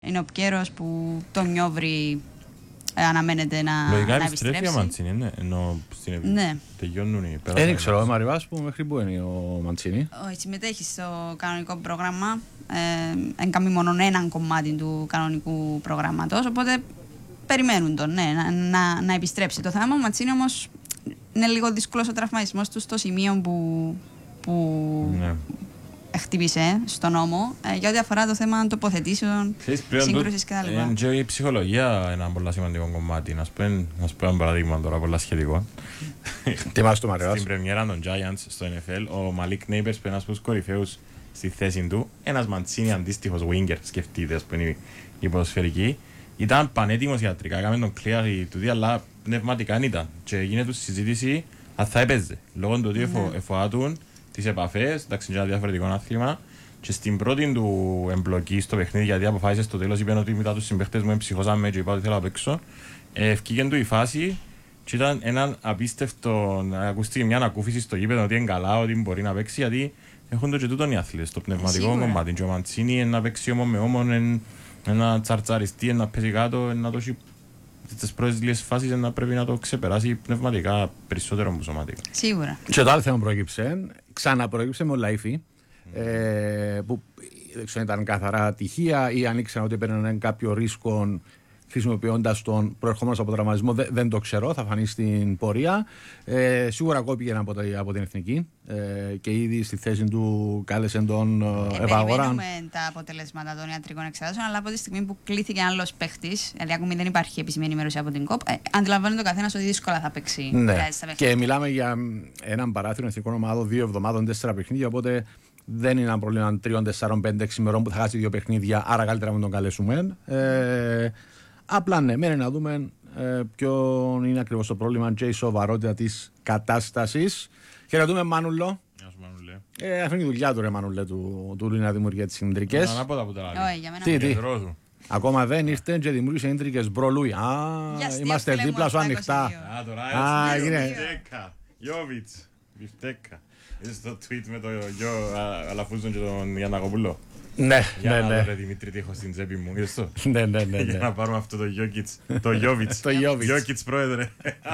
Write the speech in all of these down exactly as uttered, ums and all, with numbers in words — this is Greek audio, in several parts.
Είναι ο Πκέρος που τον Νιόβρη ε, αναμένεται να, λογικά να επιστρέφει. επιστρέψει. Λογικά Μαντσίνη, ναι. Ενώ στην Ναι. τελειώνουν οι πέρασαν. Δεν ξέρω, ο Μαριβάς που μέχρι πού είναι ο Μαντσίνη. Όχι, συμμετέχει στο κανονικό πρόγραμμα. Ε, Εγκαμεί μόνο έναν κομμάτι του κανονικού προγράμματος. Οπότε περιμένουν τον, ναι, να, να, να επιστρέψει. Το θέμα ο Μαντσίνη όμως είναι λίγο δύσκολος ο τραυματισμός του στο σημείο που, που Ναι. χτύπησε στον νόμο ε, για ό,τι αφορά το θέμα τοποθετήσεων, σύγκρουσης κτλ. Είναι και η ψυχολογία ένα πολύ σημαντικό κομμάτι. Να σου πω ένα παράδειγμα τώρα, πολύ σχετικό. Τι μας το Μαριβάς. Στην πρεμιέρα των Giants στο N F L, ο Μαλίκ Νέιπερς που είναι ένας από τους κορυφαίους στη θέση του, ένας Μαντσίνη αντίστοιχος winger, σκεφτείτε, ας πούμε, η ποδοσφαιρική, ήταν πανέτοιμος ιατρικά, έκαμε τον clear του δι, αλλά πνευματικά δεν ήταν. Και έγινε του συζήτηση αν θα έπαιζε. Λόγω του ότι εφοάτουν τις επαφές, εντάξει, είναι ένα διαφορετικό άθλημα. Και στην πρώτη του εμπλοκή στο παιχνίδι, γιατί αποφάσισε στο τέλος, είπε ότι μετά τους συμπαίχτες μου εμψυχώσαμε και είπα ότι θέλω να παίξω. Ευκήγεν του η φάση και ήταν έναν απίστευτο, ακούστηκε μια ανακούφιση στο γήπεδο ότι είναι καλά, ότι μπορεί να παίξει, γιατί έχουν το και τούτον οι άθλητες, το πνευματικό Σίγουρα. κομμάτι. Και ο Μαντσίνη είναι να παίξει όμο με όμο, να τσαρτσαριστεί, να παίζει κάτω, να το έχει τις πρώτες λίγες φάσεις να πρέπει να το ξεπεράσει πνευματικά περισσότερο από σωματικά. Σίγουρα. Και το άλλο θέμα προέκυψε, ξαναπροέκυψε με ο Λαϊφή, mm. ε, που δεν ξέρω αν ήταν καθαρά ατυχία ή αν ήξεραν ότι παίρνουν κάποιο ρίσκο χρησιμοποιώντας τον προερχόμενο από τραυματισμό, δεν, δεν το ξέρω, θα φανεί στην πορεία. Ε, σίγουρα κόπηκε από, από την εθνική ε, και ήδη στη θέση του κάλεσε τον ε, Ευαγοράν. Περιμένουμε τα αποτελέσματα των ιατρικών εξετάσεων, αλλά από τη στιγμή που κλήθηκε άλλο παίχτη, δηλαδή ακόμη δεν υπάρχει επίσημη ενημέρωση από την ΚΟΠ, ε, αντιλαμβάνεται ο καθένα ότι δύσκολα θα παίξει. Ναι. Στα Και μιλάμε για έναν παράθυρο εθνικών ομάδων δύο εβδομάδων, τέσσερα παιχνίδια. Οπότε δεν είναι ένα πρόβλημα τριών, τεσσάρων, πέντε, έξι ημερών που θα χάσει δύο παιχνίδια. Άρα καλύτερα να τον καλέσουμε. Ε, απλά ναι, μένει να δούμε ε, ποιο είναι ακριβώς το πρόβλημα και η σοβαρότητα της κατάστασης. Χαιρετούμε Μάνουλο. Ε, αυτή είναι η δουλειά του ρε Μάνουλε του, του να δημιουργεί τις ίντρικες. Ανάποδα που τα λέει. Όχι, για μένα. Τι, τι. Του. Ακόμα δεν ήρθε και δημιούργησε ίντρικες μπρολούι. Α, είμαστε δίπλα σου ανοιχτά. Α, τώρα Α, έτσι. έγινε. Βιφτέκα. Γιώβιτς. Βιφτέκα. Είδες το tweet με τον Γιώ Αλαφούζον και τον Γιαννακοπούλο. Ναι, Για ναι, να ναι. δω ρε Δημήτρη τι έχω στην τσέπη μου. Είδες το. Ναι, ναι, ναι, Για ναι. να πάρουμε αυτό το Γιώκιτς. Το Γιώβιτς. Το Γιώβιτς. Γιώκιτς πρόεδρε.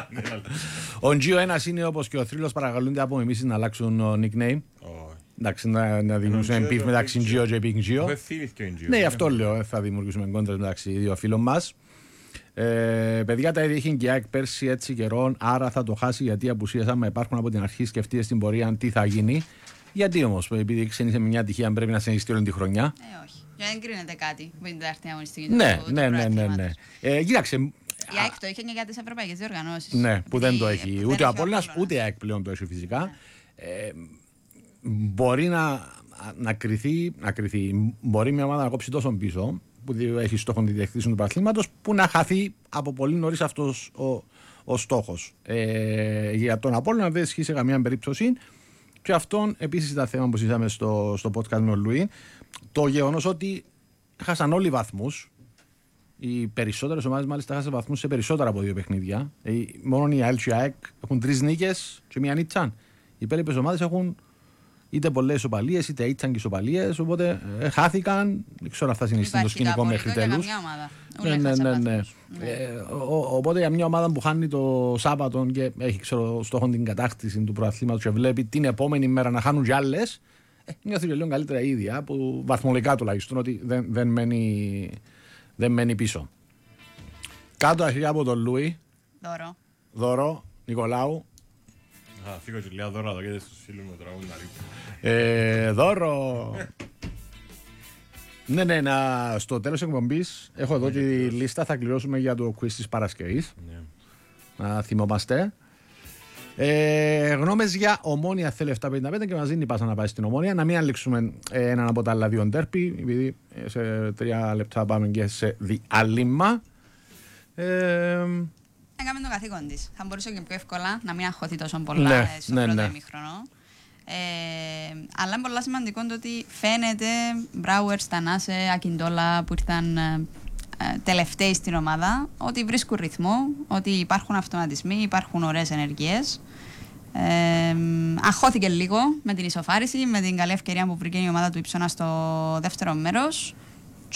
Ο Τζιο ένας είναι όπως και ο Θρύλος, παρακαλούνται από εμείς να αλλάξουν nickname. Εντάξει, να, να δημιουργήσουμε beef μεταξύ Gio και Big Gio. Έχω ευθύνη και ο Gio. Ναι, αυτό λέω. Θα δημιουργήσουμε κόντρες μεταξύ δύο φίλων μας. Ε, παιδιά, τα είχε και η ΑΕΚ πέρσι έτσι καιρών, άρα θα το χάσει γιατί απουσίασαν. Μα υπάρχουν από την αρχή, σκεφτείτε στην πορεία τι θα γίνει. Γιατί όμως, επειδή ξένησε με μια τυχαία, πρέπει να συνεχιστεί όλη τη χρονιά. Ε, όχι. Για να εγκρίνεται κάτι με την τελευταία αγωνιστική. Ναι, ναι, ναι, ναι, ναι. Ε, κοίταξε. Η ΑΕΚ το είχε και για τις ευρωπαϊκές διοργανώσεις. Ναι, που δεν το έχει. Ούτε ο Απόλλωνας, Απόλλωνας. ούτε η ΑΕΚ πλέον το έχει φυσικά. Ε, μπορεί να, να, κριθεί, να κριθεί. Μπορεί μια ομάδα να κόψει τόσο πίσω, που έχει στόχο τη διεκδίκηση του πρωταθλήματος, που να χαθεί από πολύ νωρίς αυτός ο, ο στόχος. Ε, για τον Απόλλωνα δεν ισχύει σε καμία περίπτωση. Και αυτόν επίσης ήταν θέμα που συζητάμε στο, στο podcast με τον Λουί. Το γεγονός ότι χάσαν όλοι βαθμούς. Οι περισσότερες ομάδες μάλιστα χάσαν βαθμούς σε περισσότερα από δύο παιχνίδια. Ε, μόνο η ΑΕΛ και η ΑΕΚ έχουν τρεις νίκες και μία νίτσαν. Οι υπόλοιπες ομάδες έχουν είτε πολλές ισοπαλίες, είτε ήτσαν και ισοπαλίες. Οπότε ε, χάθηκαν. Δεν ξέρω αν θα συνεχίσει το σκηνικό μέχρι τέλους. Ναι, ναι, ναι, ναι. Ε, ο, οπότε για μια ομάδα που χάνει το Σάββατο και έχει ξέρω, στόχο την κατάκτηση του πρωταθλήματος και βλέπει την επόμενη μέρα να χάνουν κι άλλες, ε, νιώθει λίγο καλύτερα η ίδια, που βαθμολογικά τουλάχιστον ότι δεν, δεν, μένει, δεν μένει πίσω. Κάτω αρχικά από τον Λούι. Δώρο. Δώρο, Νικολάου. Θα φύγω και λίγα δώρα, το και στους φίλους μου τώρα να ρίχνω. Ε, δώρο. Ναι, ναι, να, στο τέλος της εκπομπής έχω εδώ τη λίστα, θα κληρώσουμε για το quiz της Παρασκευής. Ναι. Να θυμόμαστε. Ε, γνώμες για Ομόνια θέλει επτακόσια πενήντα πέντε και μας δίνει πάσα να πάει στην Ομόνια. Να μην ανοίξουμε ε, έναν από τα άλλα δύο ντέρπι, επειδή σε τρία λεπτά πάμε και σε διάλειμμα. Ε, Έκαμε το καθήκον της. Θα μπορούσε και πιο εύκολα να μην αγχωθεί τόσο πολλά Ναι, στο ναι, πρώτο ναι. ημίχρονο. Ε, αλλά είναι πολύ σημαντικό το ότι φαίνεται Μπράουερ, Στανάσε, Ακιντόλα που ήρθαν ε, ε, τελευταίοι στην ομάδα, ότι βρίσκουν ρυθμό, ότι υπάρχουν αυτοματισμοί, υπάρχουν ωραίες ενεργείες. Ε, αγχώθηκε λίγο με την ισοφάριση, με την καλή ευκαιρία που βρήκε η ομάδα του Ιψώνα στο δεύτερο μέρος.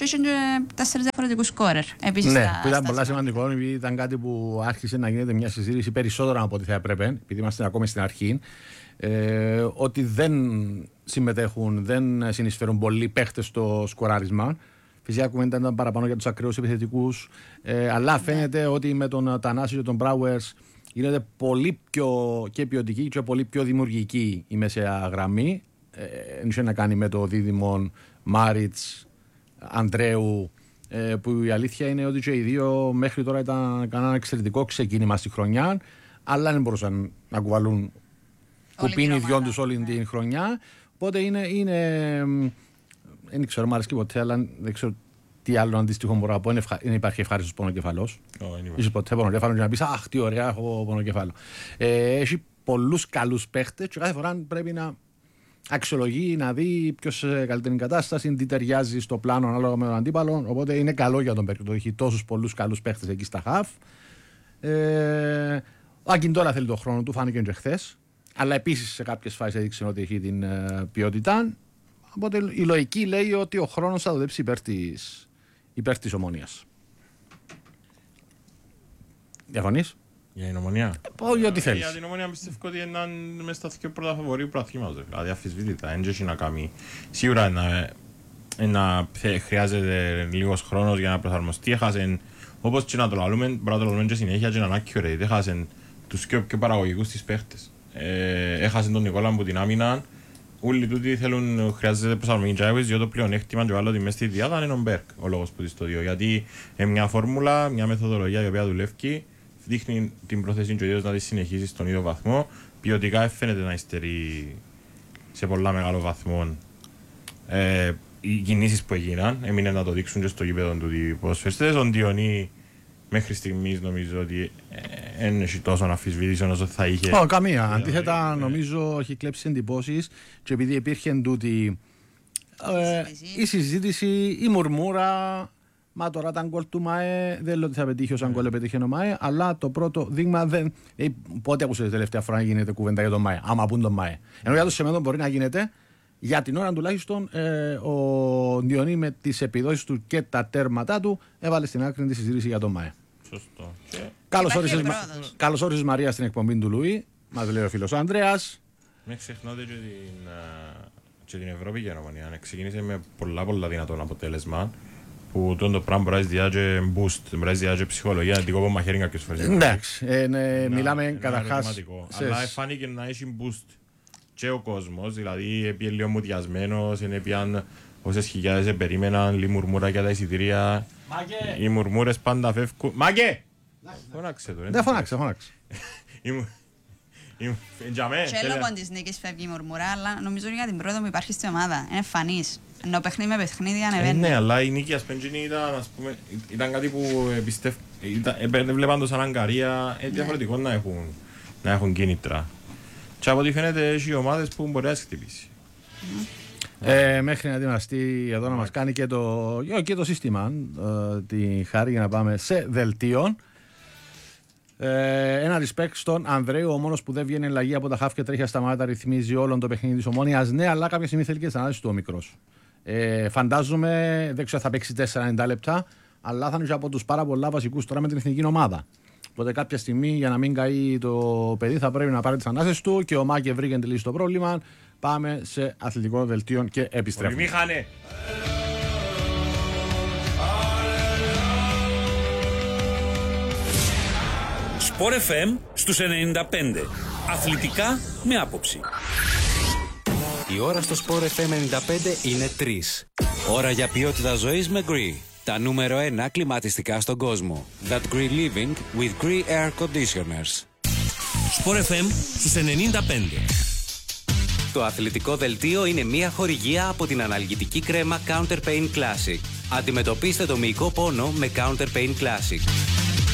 και είχε τέσσερις διαφορετικούς σκόρερ. Επίσης, ναι, στα, που ήταν στα πολλά σπορ. σημαντικό, επειδή ήταν κάτι που άρχισε να γίνεται μια συζήτηση περισσότερο από ό,τι θα έπρεπε, επειδή είμαστε ακόμη στην αρχή, ε, ότι δεν συμμετέχουν, δεν συνεισφέρουν πολλοί παίχτες στο σκοράρισμα. Φυσικά κουβέντα ήταν παραπάνω για τους ακραίους επιθετικούς, ε, αλλά φαίνεται ότι με τον Τανάση και τον Μπράουερς γίνεται πολύ πιο και ποιοτική και πολύ πιο δημιουργική η μεσαία γραμμή. Δεν είχε να κάνει με το δίδυμο Μάριτς, Αντρέου, ε, που η αλήθεια είναι ότι και οι δύο μέχρι τώρα ήταν κανένα εξαιρετικό ξεκίνημα στη χρονιά, αλλά δεν μπορούσαν να κουβαλούν κουπίνι δυο τους όλη ναι. την χρονιά. Οπότε είναι, είναι δεν ξέρω, μου αρέσει ποτέ, αλλά δεν ξέρω τι άλλο αντίστοιχο μπορώ να πω. Είναι, είναι υπάρχει ευχάριστος πονοκεφαλός. Oh, είσαι ποτέ πονοκέφαλο και να πεις αχ τι ωραία έχω πονοκεφάλο. Ε, έχει πολλούς καλούς παίχτες και κάθε φορά πρέπει να αξιολογεί, να δει ποιος σε καλύτερη κατάσταση, τι ταιριάζει στο πλάνο ανάλογα με τον αντίπαλο. Οπότε είναι καλό για τον παίκτη. Έχει τόσους πολλούς καλούς παίχτες εκεί στα χαφ. Ε, ο Ακιντόλα θέλει τον χρόνο του, φάνηκε και χθες. Αλλά επίσης σε κάποιες φάσεις έδειξε ότι έχει την uh, ποιότητα. Οπότε η λογική λέει ότι ο χρόνος θα δοδέψει υπέρ της, υπέρ της Ομόνοιας. Διαφωνείς? Για την Ομονία. Όχι, ό,τι θέλεις. Για την Ομονία πιστεύω ότι είναι μες στα δύο πρώτα φαβορίου πρωταθλήματος. Δηλαδή αφισβήτητα, δεν έχει να κάνει. Σίγουρα να, να χρειάζεται λίγος χρόνος για να προσαρμοστεί. Έχασαν, όπως και να το λαλούμε, πρέπει να το λαλούμε και συνέχεια και να είναι accurate. Έχασαν τους πιο, πιο παραγωγικούς της παίχτες. Ε, έχασαν τον Νικόλα από την άμυνα. Όλοι τούτοι θέλουν, χρειάζεται προσαρμογή και διότι το πλεονέκτημα και βάλω ότι μες στη διάδα είναι ο Μπέρκ, ο λόγος που το δύο. Γιατί είναι μια φόρμουλα, μια μεθοδολογία η οποία δουλεύει, δείχνει την πρόθεση του ίδιου να τη συνεχίσει στον ίδιο βαθμό. Ποιοτικά φαίνεται να υστερεί σε πολλά μεγάλο βαθμό ε, οι κινήσεις που έγιναν. Έμεινε να το δείξουν και στο γήπεδο του οι ποδοσφαιριστές. Ο Διονύ μέχρι στιγμής νομίζω ότι δεν έχει τόσο αμφισβήτηση όσο θα είχε. Oh, καμία. Αντίθετα, νομίζω έχει κλέψει εντυπώσεις και επειδή υπήρχε τούτη ε, η συζήτηση, η μουρμούρα. Μα τώρα τα γκολ του ΜΑΕ δεν λέω ότι θα πετύχει όσο γκολ πετύχει ο ΜΑΕ, αλλά το πρώτο δείγμα δεν. Ε, πότε ακούσατε τελευταία φορά να γίνεται κουβέντα για τον ΜΑΕ, άμα πούν τον ΜΑΕ. Ενώ για το Σεμέντο μπορεί να γίνεται, για την ώρα τουλάχιστον ε, ο Διονύ με τις επιδόσεις του και τα τέρματά του έβαλε στην άκρη τη συζήτηση για τον ΜΑΕ. Σωστό. Καλώς όρισες Μαρία στην εκπομπή του Λουί, μας λέει ο φίλος ο Ανδρέας. Μην ξεχνάτε και την, και την Ευρώπη για Ρωμανία. Ξεκίνησε με πολλά πολλά δυνατόν αποτέλεσμα. Που το πράγμα μπορεί να διάγει boost, μπορεί να διάγει ψυχολογία, να την κόβω μαχαίρι κάποιες φορές. Εντάξει, μιλάμε καταρχάς. Αλλά φάνηκε να έχει boost και ο κόσμος, δηλαδή έπιε λίγο μουδιασμένος, έπιαν όσες χιλιάδες περίμεναν, λίγη μουρμούρα για τα εισιτήρια. Οι μουρμούρες πάντα φεύγουν. Μάγκε! Φώναξε το. Δεν φώναξε, φώναξε. Και λόγω της νίκης φεύγει η μουρμουρά, αλλά νομίζω για την πρόοδο που υπάρχει στην ομάδα. Είναι φανής. Ενώ παιχνίδι με παιχνίδι ανεβαίνει. Ναι, αλλά η νίκη ασπέντζινη ήταν, ας πούμε, ήταν κάτι που πιστεύω, βλέπαν το σαν αγκαρία, είναι διαφορετικό να έχουν, να έχουν κίνητρα. Και από ό,τι φαίνεται έχει ομάδες που μπορεί να χτυπήσει. Ε, μέχρι να ετοιμαστεί εδώ να μας κάνει και το, και το σύστημα, ε, τη χάρη για να πάμε σε δελτίο. Ε, ένα respect στον Ανδρέου, ο μόνος που δεν βγαίνει αλλαγή από τα χαφ και τρέχει ασταμάτα, ρυθμίζει όλο το παιχνίδι της Ομόνοιας. Ναι, αλλά κάποια στιγμή θέλει και τις ανάλυσεις του ο μικρός. Ε, φαντάζομαι, δεν ξέρω θα παίξει τέσσερα ενενήντα λεπτά, αλλά θα είναι από τους πάρα πολλά βασικούς τώρα με την εθνική ομάδα. Οπότε κάποια στιγμή για να μην καεί το παιδί θα πρέπει να πάρει τις ανάσες του και ο Μάκε βρήκε τη λύση στο πρόβλημα. Πάμε σε αθλητικό δελτίο και επιστρέφουμε. Σπορ εφ εμ στους ενενήντα πέντε. Αθλητικά με άποψη. Η ώρα στο Sport εφ εμ ενενήντα πέντε είναι τρεις. Ώρα για ποιότητα ζωής με Gree. Τα νούμερο ένα κλιματιστικά στον κόσμο. That Gree Living with Gree Air Conditioners. Sport εφ εμ στους ενενήντα πέντε. Το αθλητικό δελτίο είναι μια χορηγία από την αναλγητική κρέμα Counter Pain Classic. Αντιμετωπίστε το μυϊκό πόνο με Counter Pain Classic.